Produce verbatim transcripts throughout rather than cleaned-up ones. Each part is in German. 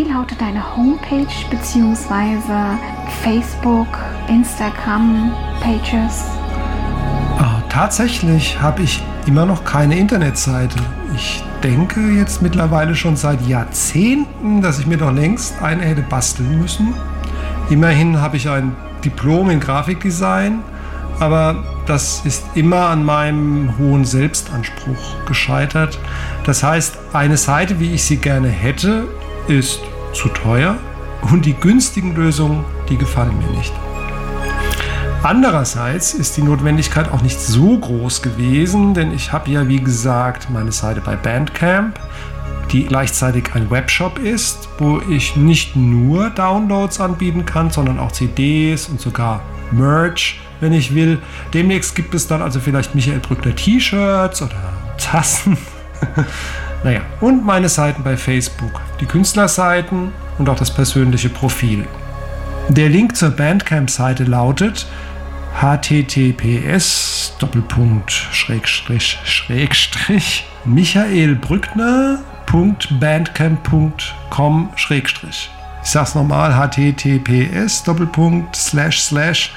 Wie lautet deine Homepage bzw. Facebook, Instagram, Pages? Ah, tatsächlich habe ich immer noch keine Internetseite. Ich denke jetzt mittlerweile schon seit Jahrzehnten, dass ich mir doch längst eine hätte basteln müssen. Immerhin habe ich ein Diplom in Grafikdesign, aber das ist immer an meinem hohen Selbstanspruch gescheitert. Das heißt, eine Seite, wie ich sie gerne hätte, ist zu teuer und die günstigen Lösungen, die gefallen mir nicht. Andererseits ist die Notwendigkeit auch nicht so groß gewesen, denn ich habe ja, wie gesagt, meine Seite bei Bandcamp, die gleichzeitig ein Webshop ist, wo ich nicht nur Downloads anbieten kann, sondern auch C Ds und sogar Merch, wenn ich will. Demnächst gibt es dann also vielleicht Michael Brückner T-Shirts oder Tassen. Naja, und meine Seiten bei Facebook, die Künstlerseiten und auch das persönliche Profil. Der Link zur Bandcamp-Seite lautet https Doppelpunkt Schrägstrich Schrägstrich michaelbrückner.bandcamp.com Schrägstrich. Ich sag's nochmal, https Doppelpunkt slash slash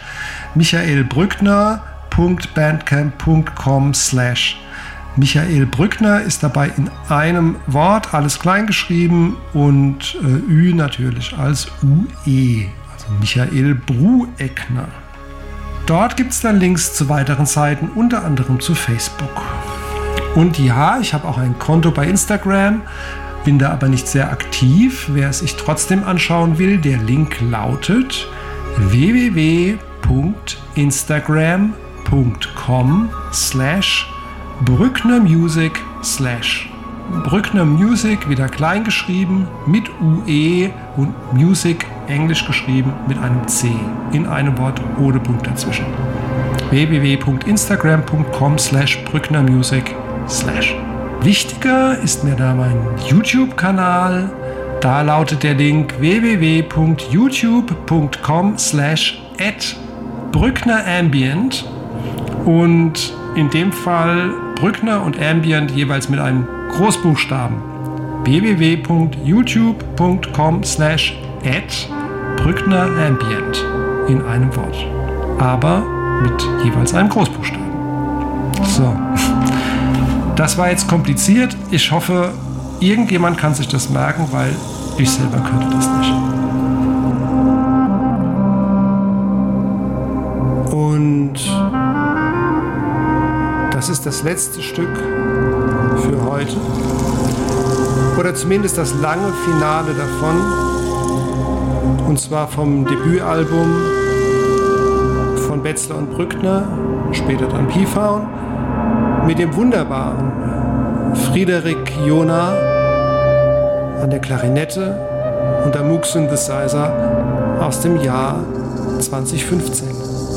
michaelbrückner.bandcamp.com slash. Michael Brückner ist dabei in einem Wort, alles klein geschrieben und äh, Ü natürlich als U E, also Michael Brueckner. Dort gibt es dann Links zu weiteren Seiten, unter anderem zu Facebook. Und ja, ich habe auch ein Konto bei Instagram, bin da aber nicht sehr aktiv. Wer es sich trotzdem anschauen will, der Link lautet www.instagram.com slash brücknermusic slash Brückner Music wieder klein geschrieben mit U E und Music englisch geschrieben mit einem C in einem Wort ohne Punkt dazwischen. www.instagram.com slash brücknermusic slash. Wichtiger ist mir da mein YouTube-Kanal. Da lautet der Link www.youtube.com slash at brücknerambient und in dem Fall Brückner und Ambient jeweils mit einem Großbuchstaben. www.youtube.com slash at brücknerambient in einem Wort. Aber mit jeweils einem Großbuchstaben. So. Das war jetzt kompliziert. Ich hoffe, irgendjemand kann sich das merken, weil ich selber könnte das nicht. Und das ist das letzte Stück für heute. Oder zumindest das lange Finale davon. Und zwar vom Debütalbum von Betzler und Brückner, später dann P-Found, mit dem wunderbaren Friederik Jona an der Klarinette und der Moog Synthesizer aus dem Jahr zwanzig fünfzehn.